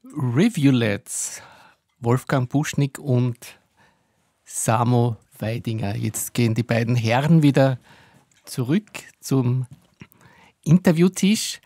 Rivulets, Wolfgang Buschnick und Samo Weidinger. Jetzt gehen die beiden Herren wieder zurück zum Interviewtisch.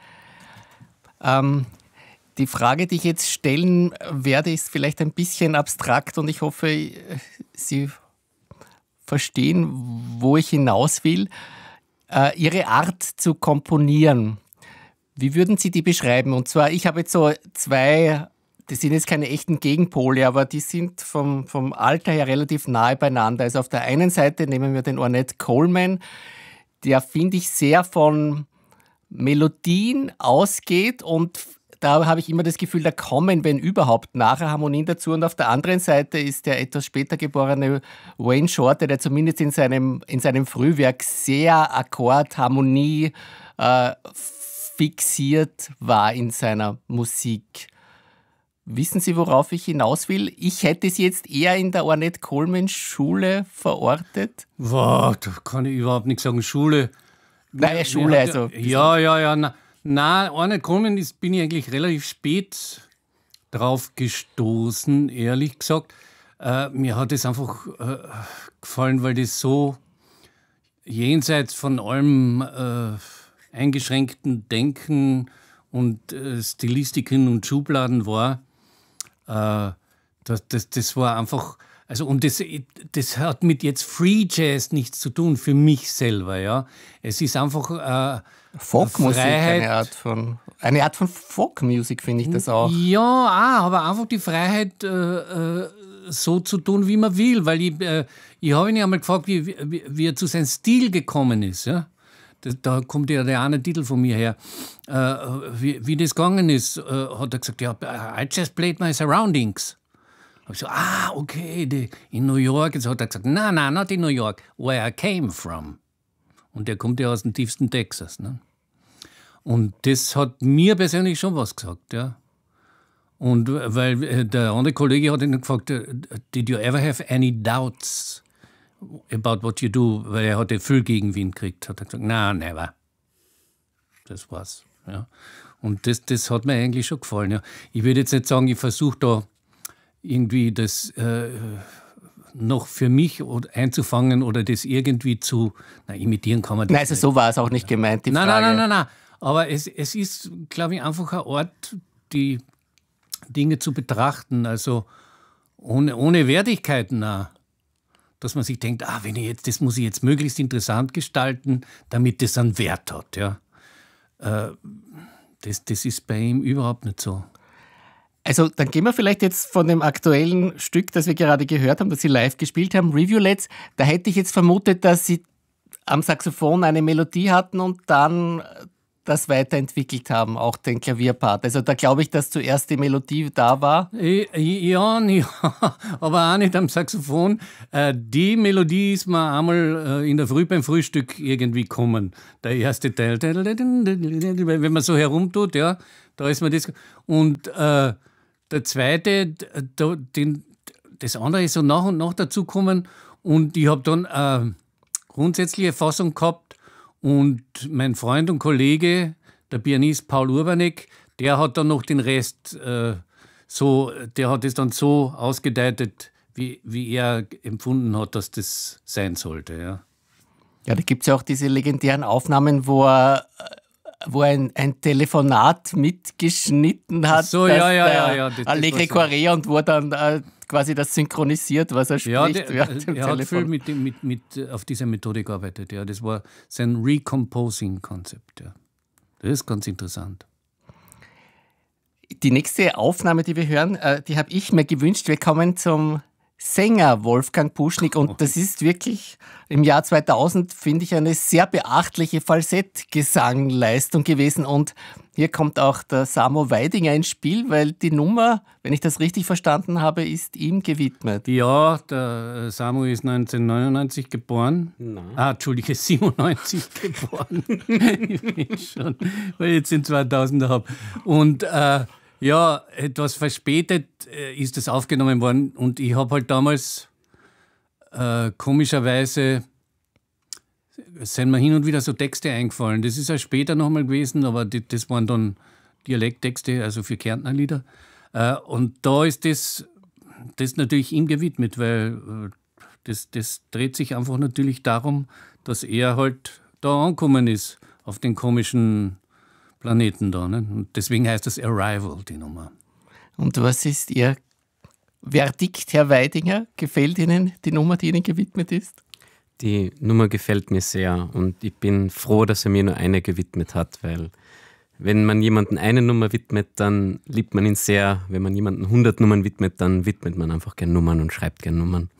Die Frage, die ich jetzt stellen werde, ist vielleicht ein bisschen abstrakt und ich hoffe, Sie verstehen, wo ich hinaus will. Ihre Art zu komponieren, wie würden Sie die beschreiben? Und zwar, ich habe jetzt so zwei, das sind jetzt keine echten Gegenpole, aber die sind vom Alter her relativ nahe beieinander. Also auf der einen Seite nehmen wir den Ornette Coleman, der, finde ich, sehr von Melodien ausgeht und da habe ich immer das Gefühl, da kommen, wenn überhaupt, nachher Harmonien dazu. Und auf der anderen Seite ist der etwas später geborene Wayne Shorter, der zumindest in seinem Frühwerk sehr Akkord, Harmonie fixiert war in seiner Musik. Wissen Sie, worauf ich hinaus will? Ich hätte Sie jetzt eher in der Ornette Coleman Schule verortet. Wow, da kann ich überhaupt nicht sagen. Schule. Nein, Schule, also. Ja. Nein, Ornette Coleman bin ich eigentlich relativ spät drauf gestoßen, ehrlich gesagt. Mir hat es einfach gefallen, weil das so jenseits von allem eingeschränkten Denken und Stilistiken und Schubladen war. Das war einfach, also und das hat mit jetzt Free Jazz nichts zu tun für mich selber, ja. Es ist einfach Folkmusik, Freiheit. eine Art von Folkmusik, finde ich das auch. Ja, aber einfach die Freiheit, so zu tun, wie man will, weil ich habe ihn ja mal gefragt, wie er zu seinem Stil gekommen ist, ja. Da kommt ja der eine Titel von mir her. Wie das gegangen ist, hat er gesagt, ja, I just played my surroundings. Hab ich so, okay, in New York. Jetzt hat er gesagt, no, not in New York, where I came from. Und der kommt ja aus dem tiefsten Texas. Ne? Und das hat mir persönlich schon was gesagt, ja. Und weil der andere Kollege hat ihn gefragt, did you ever have any doubts about what you do? Weil er hatte viel Gegenwind gekriegt. Hat er gesagt, no, never. Das war's. Ja. Und das hat mir eigentlich schon gefallen. Ja. Ich würde jetzt nicht sagen, ich versuche da irgendwie das noch für mich einzufangen oder das irgendwie zu imitieren kann man das. Nein, also so war es auch nicht gemeint, die Frage. Nein. Aber es ist, glaube ich, einfach ein Ort, die Dinge zu betrachten, also ohne Wertigkeiten auch. Dass man sich denkt, das muss ich jetzt möglichst interessant gestalten, damit das einen Wert hat. Ja. Das ist bei ihm überhaupt nicht so. Also dann gehen wir vielleicht jetzt von dem aktuellen Stück, das wir gerade gehört haben, das Sie live gespielt haben, Rivulets. Da hätte ich jetzt vermutet, dass Sie am Saxophon eine Melodie hatten und dann das weiterentwickelt haben, auch den Klavierpart. Also da glaube ich, dass zuerst die Melodie da war. Ja, aber auch nicht am Saxophon. Die Melodie ist mir einmal in der Früh beim Frühstück irgendwie gekommen. Der erste Teil, wenn man so herumtut, ja, da ist mir das. Und der zweite, das andere ist so nach und nach dazugekommen. Und ich habe dann eine grundsätzliche Fassung gehabt. Und mein Freund und Kollege, der Pianist Paul Urbanek, der hat dann noch den Rest der hat es dann so ausgedeutet, wie er empfunden hat, dass das sein sollte. Ja, da gibt es ja auch diese legendären Aufnahmen, wo er ein Telefonat mitgeschnitten hat. So, ja. Allegri Correa und wo er dann quasi das synchronisiert, was er spricht. Er hat viel mit auf dieser Methode gearbeitet. Ja. Das war sein Recomposing-Konzept. Ja. Das ist ganz interessant. Die nächste Aufnahme, die wir hören, die habe ich mir gewünscht. Wir kommen zum Sänger Wolfgang Buschnick und das ist wirklich im Jahr 2000, finde ich, eine sehr beachtliche Falsettgesangleistung gewesen und hier kommt auch der Samo Weidinger ins Spiel, weil die Nummer, wenn ich das richtig verstanden habe, ist ihm gewidmet. Ja, der Samo ist 1999 geboren. Entschuldige, 97 geboren. Ich bin schon, weil ich jetzt den 2000er habe. Und ja, etwas verspätet ist das aufgenommen worden und ich habe halt damals komischerweise sind mir hin und wieder so Texte eingefallen. Das ist ja später nochmal gewesen, aber das waren dann Dialekttexte, also für Kärntner Lieder. Und da ist das natürlich ihm gewidmet, weil das dreht sich einfach natürlich darum, dass er halt da angekommen ist, auf den komischen Planeten da. Ne? Und deswegen heißt das Arrival, die Nummer. Und was ist Ihr Verdikt, Herr Weidinger? Gefällt Ihnen die Nummer, die Ihnen gewidmet ist? Die Nummer gefällt mir sehr und ich bin froh, dass er mir nur eine gewidmet hat, weil wenn man jemanden eine Nummer widmet, dann liebt man ihn sehr. Wenn man jemanden 100 Nummern widmet, dann widmet man einfach gerne Nummern und schreibt gerne Nummern.